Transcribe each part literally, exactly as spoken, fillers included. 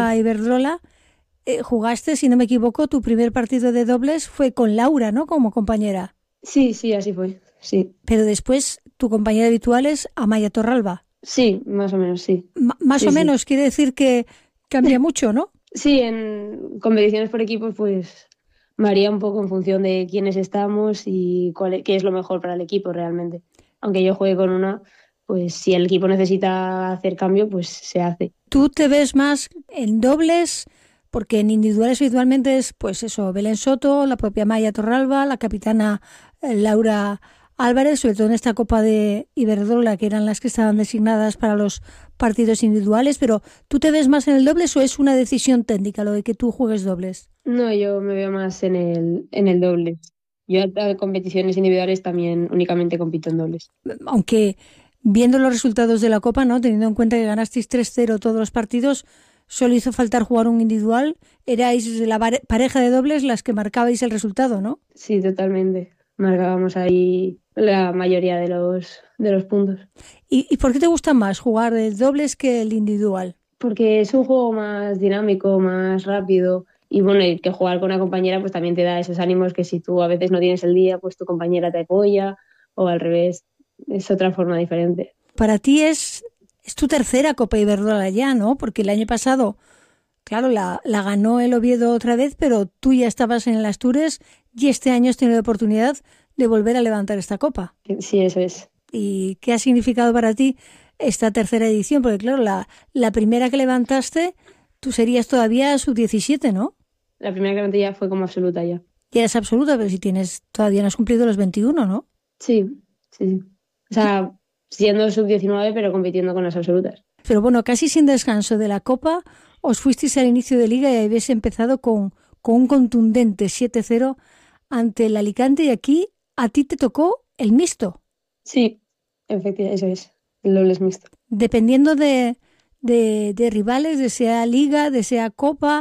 Copa Iberdrola, eh, jugaste, si no me equivoco, tu primer partido de dobles fue con Laura, ¿no? Como compañera. Sí, sí, así fue, sí. Pero después tu compañera habitual es Amaya Torralba. Sí, más o menos, sí. M- más Sí, o sí. menos quiere decir que cambia mucho, ¿no? Sí, en competiciones por equipos, pues varía un poco en función de quiénes estamos y cuál, e- qué es lo mejor para el equipo realmente. Aunque yo juegue con una, pues si el equipo necesita hacer cambio, pues se hace. Tú te ves más en dobles, porque en individuales habitualmente es, pues eso, Belén Soto, la propia Maya Torralba, la capitana eh, Laura Álvarez, sobre todo en esta Copa de Iberdrola, que eran las que estaban designadas para los partidos individuales, pero ¿tú te ves más en el dobles o es una decisión técnica lo de que tú juegues dobles? No, yo me veo más en el, en el doble. Yo a competiciones individuales también únicamente compito en dobles. Aunque viendo los resultados de la Copa, ¿no? Teniendo en cuenta que ganasteis tres cero todos los partidos, solo hizo faltar jugar un individual, erais la pareja de dobles las que marcabais el resultado, ¿no? Sí, totalmente. Marcábamos ahí la mayoría de los, de los puntos. ¿Y, ¿Y por qué te gusta más jugar el dobles que el individual? Porque es un juego más dinámico, más rápido. Y bueno, y que jugar con una compañera pues también te da esos ánimos que si tú a veces no tienes el día, pues tu compañera te apoya o al revés. Es otra forma diferente. Para ti es, es tu tercera Copa Iberdrola ya, ¿no? Porque el año pasado, claro, la, la ganó el Oviedo otra vez, pero tú ya estabas en el Astures y este año has tenido la oportunidad de volver a levantar esta Copa. Sí, eso es. ¿Y qué ha significado para ti esta tercera edición? Porque claro, la, la primera que levantaste, tú serías todavía sub diecisiete, ¿no? La primera que levanté ya fue como absoluta ya. Y eres absoluta, pero si tienes, todavía no has cumplido los veintiuno, ¿no? Sí, sí, sí. O sea, siendo sub diecinueve pero compitiendo con las absolutas. Pero bueno, casi sin descanso de la Copa, os fuisteis al inicio de Liga y habéis empezado con, con un contundente siete cero ante el Alicante y aquí a ti te tocó el mixto. Sí, efectivamente, eso es. El doble es mixto. Dependiendo de, de, de rivales, de sea Liga, de sea Copa,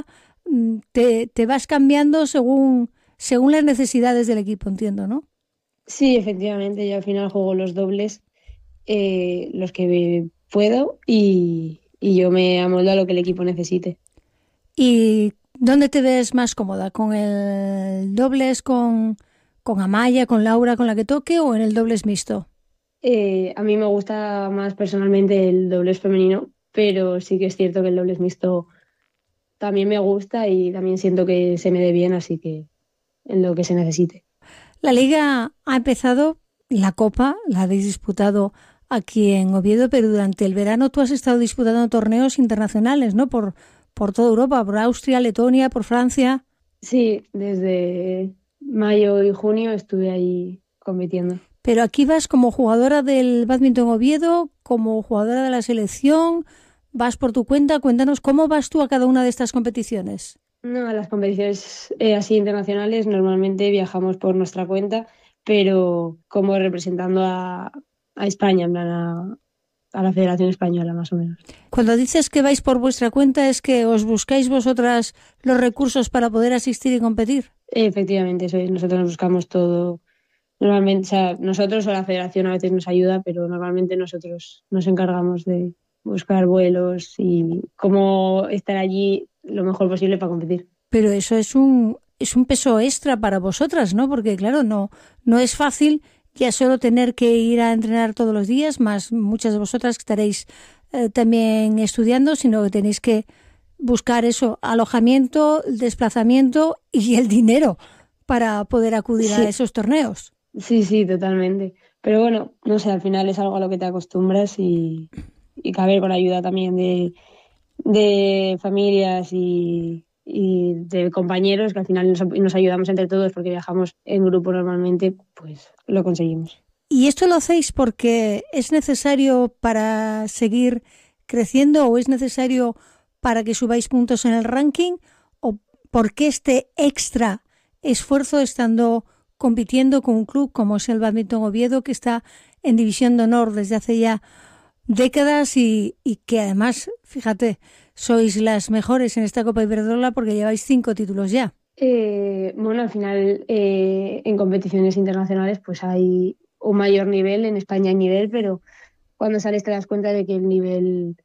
te, te vas cambiando según, según las necesidades del equipo, entiendo, ¿no? Sí, efectivamente, yo al final juego los dobles, eh, los que puedo y, y yo me amoldo a lo que el equipo necesite. ¿Y dónde te ves más cómoda? ¿Con el dobles con, con Amaya, con Laura, con la que toque o en el dobles mixto? Eh, a mí me gusta más personalmente el dobles femenino, pero sí que es cierto que el dobles mixto también me gusta y también siento que se me dé bien, así que en lo que se necesite. La liga ha empezado, la Copa la habéis disputado aquí en Oviedo, pero durante el verano tú has estado disputando torneos internacionales, ¿no? Por, por toda Europa, por Austria, Letonia, por Francia. Sí, desde mayo y junio estuve ahí compitiendo. Pero aquí vas como jugadora del Badminton Oviedo, como jugadora de la selección, vas por tu cuenta. Cuéntanos cómo vas tú a cada una de estas competiciones. No, a las competiciones eh, así internacionales normalmente viajamos por nuestra cuenta, pero como representando a, a España, en plan a, a la Federación Española más o menos. Cuando dices que vais por vuestra cuenta, ¿es que os buscáis vosotras los recursos para poder asistir y competir? Efectivamente, eso es, nosotros nos buscamos todo. Normalmente, o sea, nosotros o la Federación a veces nos ayuda, pero normalmente nosotros nos encargamos de buscar vuelos y cómo estar allí lo mejor posible para competir. Pero eso es un, es un peso extra para vosotras, ¿no? Porque claro, no, no es fácil ya solo tener que ir a entrenar todos los días, más muchas de vosotras que estaréis eh, también estudiando, sino que tenéis que buscar eso, alojamiento, desplazamiento y el dinero para poder acudir a Sí, esos torneos. sí, sí, totalmente. Pero bueno, no sé, al final es algo a lo que te acostumbras y, y caber con ayuda también de, de familias y, y de compañeros, que al final nos, nos ayudamos entre todos porque viajamos en grupo normalmente, pues lo conseguimos. ¿Y esto lo hacéis porque es necesario para seguir creciendo o es necesario para que subáis puntos en el ranking o porque este extra esfuerzo estando compitiendo con un club como es el Badminton Oviedo que está en División de Honor desde hace ya décadas y, y que además, fíjate, sois las mejores en esta Copa Iberdrola porque lleváis cinco títulos ya? Eh, bueno, al final eh, en competiciones internacionales pues hay un mayor nivel, en España hay nivel, pero cuando sales te das cuenta de que el nivel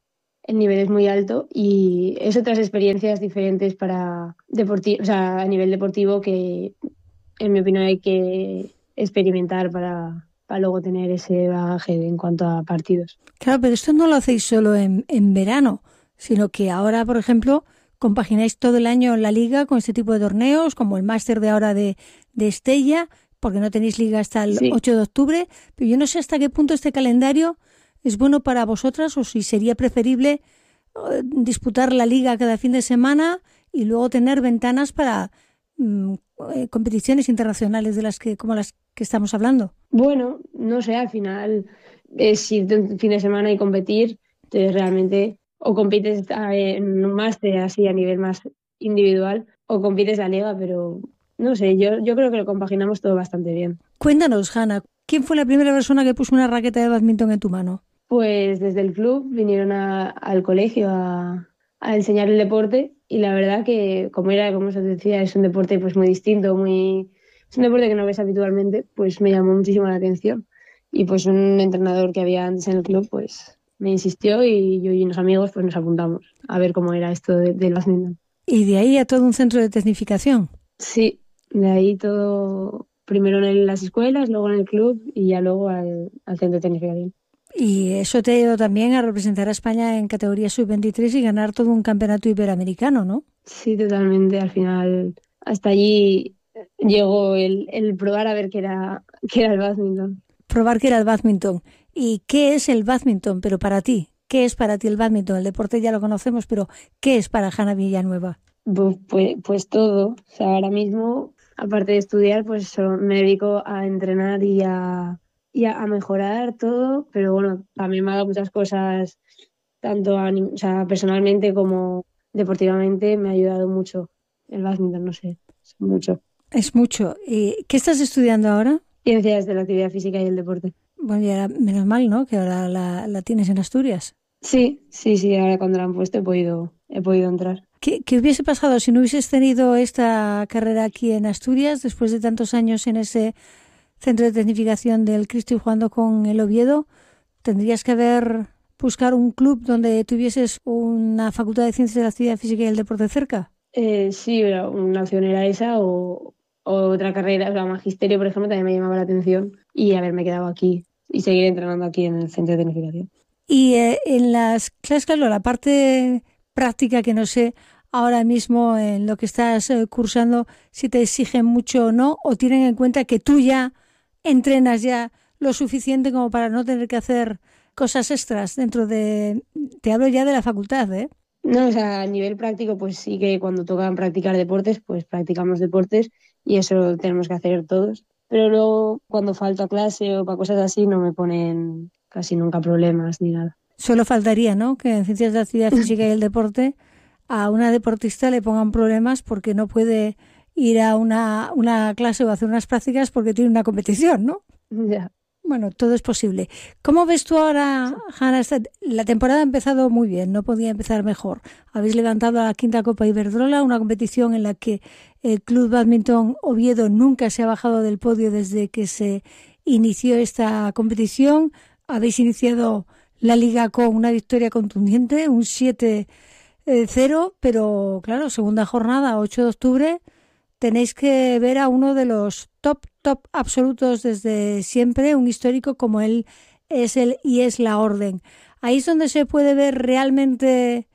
el nivel es muy alto y es otras experiencias diferentes para deporti- o sea, a nivel deportivo que, en mi opinión, hay que experimentar para, para luego tener ese bagaje en cuanto a partidos. Claro, pero esto no lo hacéis solo en, en verano, sino que ahora, por ejemplo, compagináis todo el año la liga con este tipo de torneos, como el máster de ahora de, de Estella, porque no tenéis liga hasta el Sí. ocho de octubre, pero yo no sé hasta qué punto este calendario es bueno para vosotras o si sería preferible eh, disputar la liga cada fin de semana y luego tener ventanas para mm, eh, competiciones internacionales de las que como las que estamos hablando. Bueno, no sé, al final es irte un fin de semana y competir, entonces realmente o compites a- en un máster así a nivel más individual o compites la liga, pero no sé, yo, yo creo que lo compaginamos todo bastante bien. Cuéntanos, Hanna, ¿quién fue la primera persona que puso una raqueta de bádminton en tu mano? Pues desde el club vinieron a- al colegio a, a enseñar el deporte y la verdad que como era, como os decía, es un deporte pues muy distinto, muy es un deporte que no ves habitualmente, pues me llamó muchísimo la atención. Y pues un entrenador que había antes en el club pues me insistió y yo y unos amigos pues nos apuntamos a ver cómo era esto de- del bádminton. Y de ahí a todo un centro de tecnificación. Sí, de ahí todo, primero en las escuelas, luego en el club y ya luego al, al centro de tecnificación. Y eso te ha ido también a representar a España en categoría sub veintitrés y ganar todo un campeonato iberoamericano, ¿no? Sí, totalmente. Al final, hasta allí llegó el, el probar a ver qué era, qué era el bádminton. Probar que era el bádminton. ¿Y qué es el bádminton? Pero para ti, ¿qué es para ti el bádminton? El deporte ya lo conocemos, pero ¿qué es para Hanna Villanueva? Pues, pues, pues todo. O sea, ahora mismo, aparte de estudiar, pues solo me dedico a entrenar y a, y a, a mejorar todo. Pero bueno, también me ha dado muchas cosas, tanto a ni- o sea, personalmente como deportivamente. Me ha ayudado mucho el bádminton, no sé, es mucho. Es mucho. ¿Y qué estás estudiando ahora? Ciencias de la actividad física y el deporte. Bueno, ya era- menos mal, ¿no? Que ahora la, la tienes en Asturias. Sí, sí, sí, ahora cuando la han puesto he podido, he podido entrar. ¿Qué, qué hubiese pasado si no hubieses tenido esta carrera aquí en Asturias después de tantos años en ese centro de tecnificación del Cristo y jugando con el Oviedo? ¿Tendrías que haber buscar un club donde tuvieses una facultad de ciencias de la actividad física y el deporte cerca? Eh, sí, pero una opción era esa o, o otra carrera, o sea, magisterio, por ejemplo, también me llamaba la atención y haberme quedado aquí y seguir entrenando aquí en el centro de tecnificación. Y eh, en las clases, claro, la parte práctica que no sé ahora mismo en lo que estás eh, cursando, si te exigen mucho o no, o tienen en cuenta que tú ya entrenas ya lo suficiente como para no tener que hacer cosas extras dentro de... Te hablo ya de la facultad, ¿eh? No, o sea, a nivel práctico, pues sí que cuando tocan practicar deportes, pues practicamos deportes y eso tenemos que hacer todos. Pero luego, cuando falto a clase o para cosas así, no me ponen casi nunca problemas ni nada. Solo faltaría, ¿no?, que en ciencias de la actividad física y el deporte a una deportista le pongan problemas porque no puede ir a una, una clase o hacer unas prácticas porque tiene una competición, ¿no? Ya. Bueno, todo es posible. ¿Cómo ves tú ahora, Hanna? La temporada ha empezado muy bien, no podía empezar mejor. Habéis levantado a la quinta Copa Iberdrola, una competición en la que el Club Bádminton Oviedo nunca se ha bajado del podio desde que se inició esta competición. Habéis iniciado la liga con una victoria contundente, un siete cero, pero claro, segunda jornada, ocho de octubre, tenéis que ver a uno de los top, top absolutos desde siempre, un histórico como él es el y es la Orden. Ahí es donde se puede ver realmente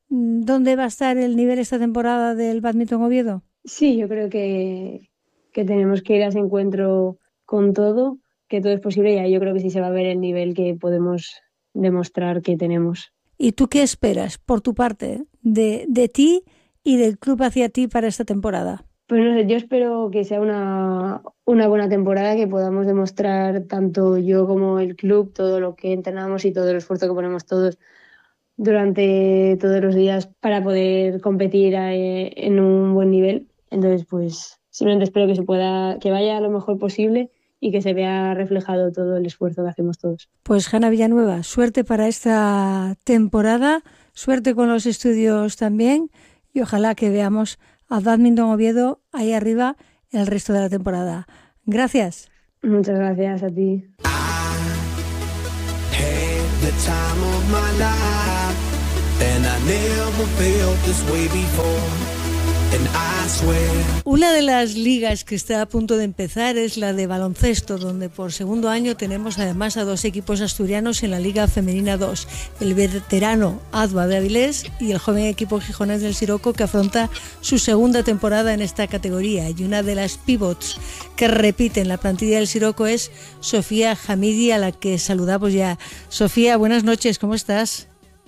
dónde va a estar el nivel esta temporada del Bádminton Oviedo. Sí, yo creo que, que tenemos que ir a ese encuentro con todo, que todo es posible y ahí yo creo que sí se va a ver el nivel que podemos demostrar que tenemos. ¿Y tú qué esperas, por tu parte, de, de ti y del club hacia ti para esta temporada? Pues no sé, yo espero que sea una, una buena temporada, que podamos demostrar tanto yo como el club todo lo que entrenamos y todo el esfuerzo que ponemos todos durante todos los días para poder competir eh, en un buen nivel. Entonces, pues simplemente espero que se pueda, que vaya lo mejor posible y que se vea reflejado todo el esfuerzo que hacemos todos. Pues Hanna Villanueva, suerte para esta temporada, suerte con los estudios también y ojalá que veamos a Bádminton Oviedo ahí arriba el resto de la temporada. Gracias. Muchas gracias a ti. The time of my life, never felt this way before. And I swear. Una de las ligas que está a punto de empezar es la de baloncesto, donde por segundo año tenemos además a dos equipos asturianos en la Liga Femenina dos, el veterano Adva de Avilés y el joven equipo gijonés del Siroco, que afronta su segunda temporada en esta categoría. Y una de las pivots que repite en la plantilla del Siroco es Sofía Hamidi, a la que saludamos ya. Sofía, buenas noches, ¿cómo estás?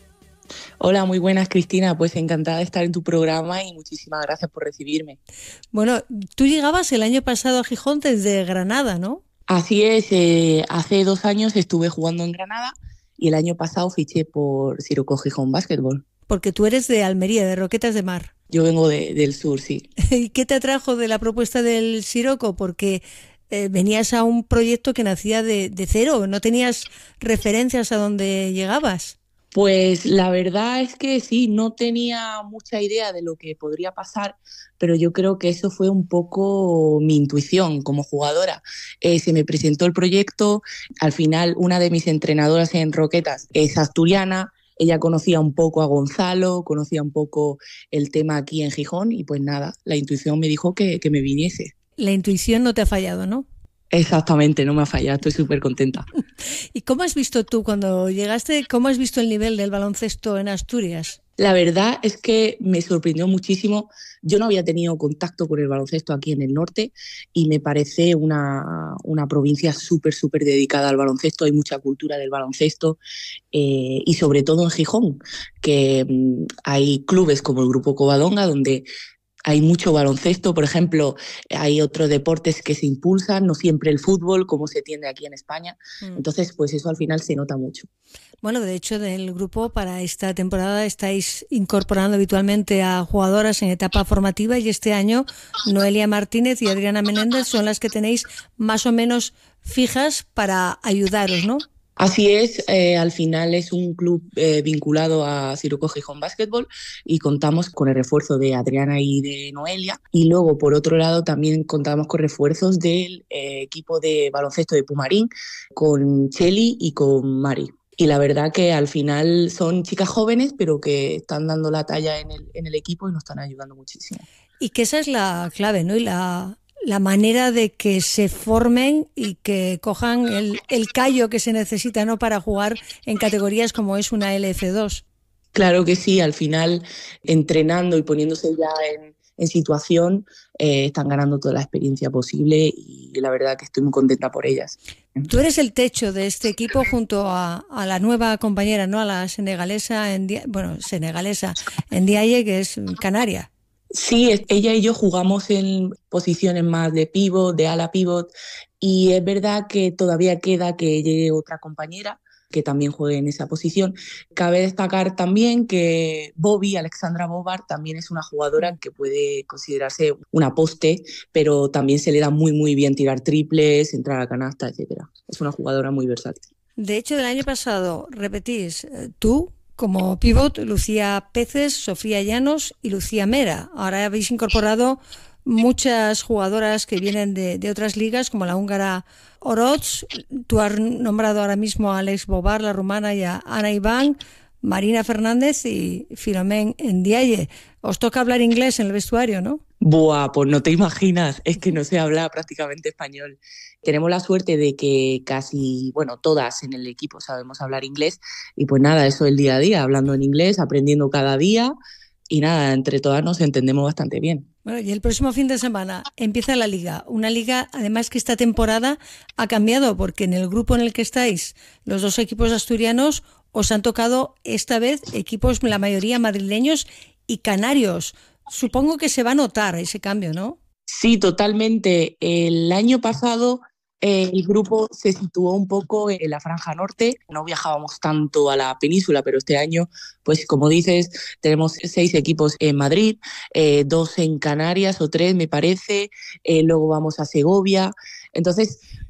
Hola, muy buenas, Cristina. Pues encantada de estar en tu programa y muchísimas gracias por recibirme. Bueno, tú llegabas el año pasado a Gijón desde Granada, ¿no? Así es, eh, hace dos años estuve jugando en Granada y el año pasado fiché por Siroco Gijón Básquetbol. Porque tú eres de Almería, de Roquetas de Mar. Yo vengo de, del sur, sí. ¿Y qué te atrajo de la propuesta del Siroco? Porque eh, venías a un proyecto que nacía de, de cero, no tenías referencias a dónde llegabas. Pues la verdad es que sí, no tenía mucha idea de lo que podría pasar, pero yo creo que eso fue un poco mi intuición como jugadora. Eh, se me presentó el proyecto, al final una de mis entrenadoras en Roquetas es asturiana, ella conocía un poco a Gonzalo, conocía un poco el tema aquí en Gijón y pues nada, la intuición me dijo que, que me viniese. La intuición no te ha fallado, ¿no? Exactamente, no me ha fallado, estoy súper contenta. ¿Y cómo has visto tú cuando llegaste, cómo has visto el nivel del baloncesto en Asturias? La verdad es que me sorprendió muchísimo. Yo no había tenido contacto con el baloncesto aquí en el norte y me parece una, una provincia súper, súper dedicada al baloncesto. Hay mucha cultura del baloncesto eh, y sobre todo en Gijón, que mmm, hay clubes como el Grupo Covadonga donde hay mucho baloncesto, por ejemplo, hay otros deportes que se impulsan, no siempre el fútbol, como se tiende aquí en España. Mm. Entonces, pues eso al final se nota mucho. Bueno, de hecho, del grupo para esta temporada estáis incorporando habitualmente a jugadoras en etapa formativa y este año Noelia Martínez y Adriana Menéndez son las que tenéis más o menos fijas para ayudaros, ¿no? Así es, eh, al final es un club eh, vinculado a Siroco Gijón Básquetbol y contamos con el refuerzo de Adriana y de Noelia. Y luego, por otro lado, también contamos con refuerzos del eh, equipo de baloncesto de Pumarín, con Cheli y con Mari. Y la verdad que al final son chicas jóvenes, pero que están dando la talla en el, en el equipo y nos están ayudando muchísimo. Y que esa es la clave, ¿no? Y la... la manera de que se formen y que cojan el, el callo que se necesita, ¿no?, para jugar en categorías como es una L F dos. Claro que sí, al final entrenando y poniéndose ya en, en situación eh, están ganando toda la experiencia posible y la verdad que estoy muy contenta por ellas. Tú eres el techo de este equipo junto a, a la nueva compañera, ¿no?, a la senegalesa, en, bueno, senegalesa Ndiaye, que es canaria. Sí, ella y yo jugamos en posiciones más de pivot, de ala pivot, y es verdad que todavía queda que llegue otra compañera que también juegue en esa posición. Cabe destacar también que Bobby, Alexandra Bobar, también es una jugadora que puede considerarse una poste, pero también se le da muy muy bien tirar triples, entrar a canasta, etcétera. Es una jugadora muy versátil. De hecho, del año pasado, repetís, tú como pivot, Lucía Peces, Sofía Llanos y Lucía Mera. Ahora habéis incorporado muchas jugadoras que vienen de, de otras ligas, como la húngara Oroz. Tú has nombrado ahora mismo a Alex Bobar, la rumana, y a Ana Iván, Marina Fernández y Filomén Ndiaye. Os toca hablar inglés en el vestuario, ¿no? Buah, pues no te imaginas, es que no se habla prácticamente español. Tenemos la suerte de que casi, bueno, todas en el equipo sabemos hablar inglés y pues nada, eso es el día a día, hablando en inglés, aprendiendo cada día y nada, entre todas nos entendemos bastante bien. Bueno, y el próximo fin de semana empieza la liga, una liga además que esta temporada ha cambiado porque en el grupo en el que estáis, los dos equipos asturianos, os han tocado esta vez equipos, la mayoría madrileños y canarios. Supongo que se va a notar ese cambio, ¿no? Sí, totalmente. El año pasado eh, el grupo se situó un poco en la franja norte. No viajábamos tanto a la península, pero este año, pues como dices, tenemos seis equipos en Madrid, eh, dos en Canarias o tres, me parece. Eh, luego vamos a Segovia. Entonces,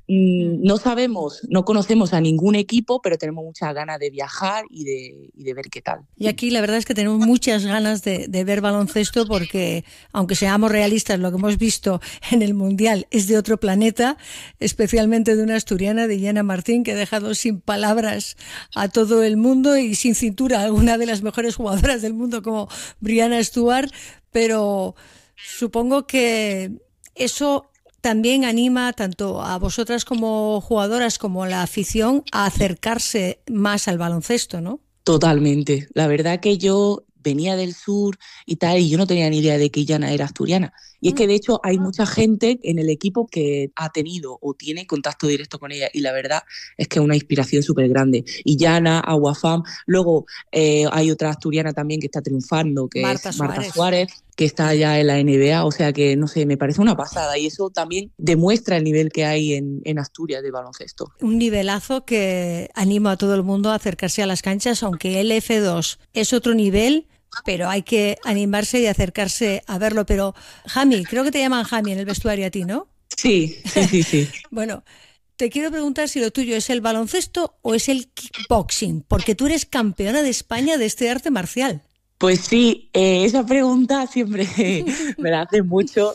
Mm, no sabemos, no conocemos a ningún equipo, pero tenemos muchas ganas de viajar y de, y de ver qué tal. Y aquí la verdad es que tenemos muchas ganas de, de ver baloncesto porque, aunque seamos realistas, lo que hemos visto en el Mundial es de otro planeta, especialmente de una asturiana, de Yana Martín, que ha dejado sin palabras a todo el mundo y sin cintura a alguna de las mejores jugadoras del mundo como Brianna Stewart, pero supongo que eso también anima tanto a vosotras como jugadoras como a la afición a acercarse más al baloncesto, ¿no? Totalmente. La verdad que yo venía del sur y tal, y yo no tenía ni idea de que Yana era asturiana. Y es que, de hecho, hay mucha gente en el equipo que ha tenido o tiene contacto directo con ella, y la verdad es que es una inspiración súper grande. Y Yana, Aguafam, luego eh, hay otra asturiana también que está triunfando, que Marta es Marta Suárez. Suárez, que está ya en la N B A, o sea que, no sé, me parece una pasada, y eso también demuestra el nivel que hay en, en Asturias de baloncesto. Un nivelazo que anima a todo el mundo a acercarse a las canchas, aunque el F dos es otro nivel, pero hay que animarse y acercarse a verlo. Pero Jami, creo que te llaman Jami en el vestuario a ti, ¿no? Sí, sí, sí, sí. Bueno, te quiero preguntar si lo tuyo es el baloncesto o es el kickboxing, porque tú eres campeona de España de este arte marcial. Pues sí, eh, esa pregunta siempre me la hacen mucho.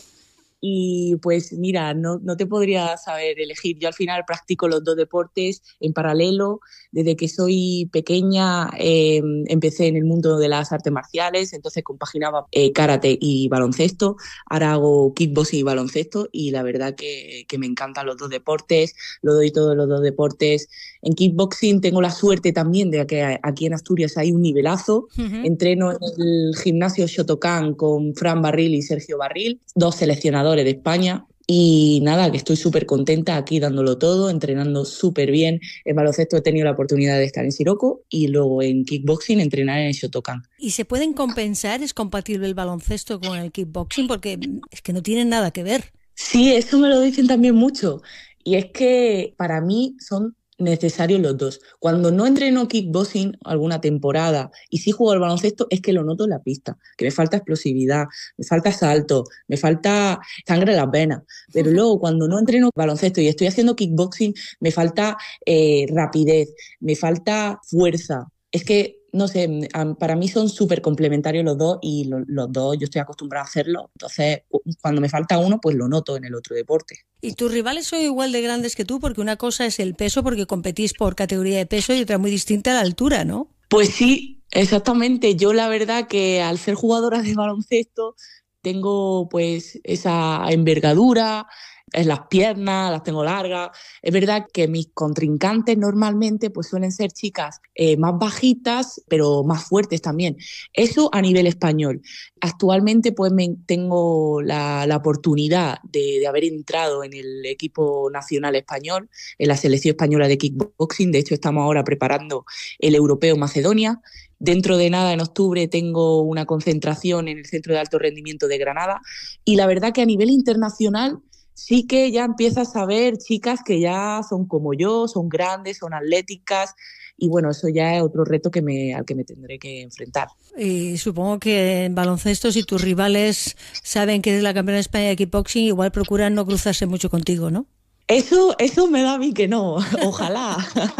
Y pues mira, no, no te podría saber elegir. Yo al final practico los dos deportes en paralelo. Desde que soy pequeña eh, empecé en el mundo de las artes marciales, entonces compaginaba eh, karate y baloncesto. Ahora hago kickboxing y baloncesto, y la verdad que, que me encantan los dos deportes, lo doy todos los dos deportes. En kickboxing tengo la suerte también de que aquí en Asturias hay un nivelazo. Uh-huh. Entreno en el gimnasio Shotokan con Fran Barril y Sergio Barril, dos seleccionadores de España, y nada, que estoy súper contenta aquí dándolo todo, entrenando súper bien. En baloncesto he tenido la oportunidad de estar en Siroco y luego en kickboxing entrenar en Shotokan. ¿Y se pueden compensar? ¿Es compatible el baloncesto con el kickboxing? Porque es que no tienen nada que ver. Sí, eso me lo dicen también mucho, y es que para mí son necesarios los dos. Cuando no entreno kickboxing alguna temporada y sí juego al baloncesto, es que lo noto en la pista, que me falta explosividad, me falta salto, me falta sangre en las venas. Pero luego cuando no entreno baloncesto y estoy haciendo kickboxing, me falta eh, rapidez, me falta fuerza. Es que, no sé, para mí son súper complementarios los dos, y lo, los dos yo estoy acostumbrada a hacerlo. Entonces, cuando me falta uno, pues lo noto en el otro deporte. ¿Y tus rivales son igual de grandes que tú? Porque una cosa es el peso, porque competís por categoría de peso, y otra muy distinta la altura, ¿no? Pues sí, exactamente. Yo la verdad que al ser jugadora de baloncesto tengo pues esa envergadura, en las piernas, las tengo largas. Es verdad que mis contrincantes normalmente pues suelen ser chicas eh, más bajitas, pero más fuertes también. Eso a nivel español. Actualmente pues me, tengo la, la oportunidad de, de haber entrado en el equipo nacional español, en la selección española de kickboxing. De hecho, estamos ahora preparando el Europeo Macedonia. Dentro de nada, en octubre, tengo una concentración en el Centro de Alto Rendimiento de Granada. Y la verdad que a nivel internacional sí que ya empiezas a ver chicas que ya son como yo, son grandes, son atléticas, y bueno, eso ya es otro reto que me, al que me tendré que enfrentar. Y supongo que en baloncesto, si tus rivales saben que eres la campeona de España de kickboxing, igual procuran no cruzarse mucho contigo, ¿no? Eso, eso me da a mí que no, ojalá.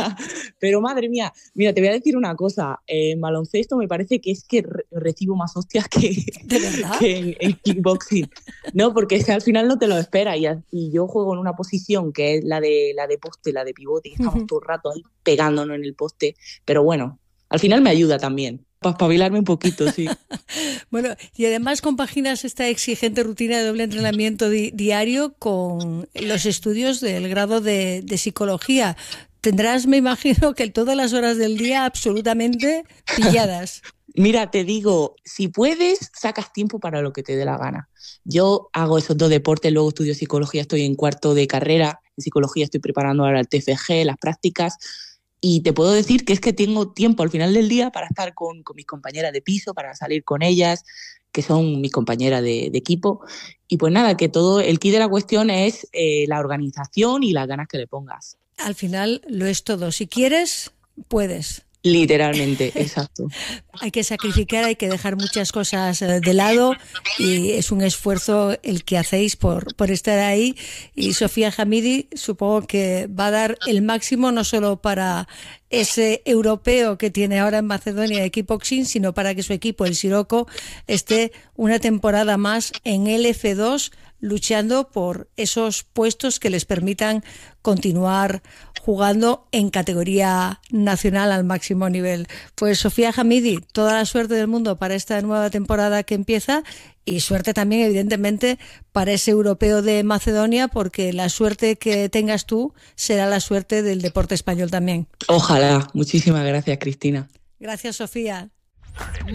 Pero madre mía, mira, te voy a decir una cosa. En baloncesto me parece que es que re- recibo más hostias que, que en, en kickboxing. No, porque es que al final no te lo esperas. Y, y yo juego en una posición que es la de, la de poste, la de pivote, y estamos uh-huh. todo el rato ahí pegándonos en el poste. Pero bueno, al final me ayuda también. Para espabilarme un poquito, sí. Bueno, y además compaginas esta exigente rutina de doble entrenamiento di- diario con los estudios del grado de, de psicología. Tendrás, me imagino, que todas las horas del día absolutamente pilladas. Mira, te digo, si puedes, sacas tiempo para lo que te dé la gana. Yo hago esos dos deportes, luego estudio psicología, estoy en cuarto de carrera. En psicología estoy preparando ahora el T F G, las prácticas. Y te puedo decir que es que tengo tiempo al final del día para estar con, con mis compañeras de piso, para salir con ellas, que son mis compañeras de, de equipo. Y pues nada, que todo el quid de la cuestión es eh, la organización y las ganas que le pongas. Al final lo es todo. Si quieres, puedes. Literalmente, exacto. Hay que sacrificar, hay que dejar muchas cosas de lado y es un esfuerzo el que hacéis por, por estar ahí. Y Sofía Hamidi supongo que va a dar el máximo no solo para ese europeo que tiene ahora en Macedonia de kickboxing, sino para que su equipo, el Sirocco, esté una temporada más en el F dos luchando por esos puestos que les permitan continuar jugando en categoría nacional al máximo nivel. Pues Sofía Hamidi, toda la suerte del mundo para esta nueva temporada que empieza y suerte también evidentemente para ese europeo de Macedonia, porque la suerte que tengas tú será la suerte del deporte español también. Ojalá. Muchísimas gracias, Cristina. Gracias, Sofía.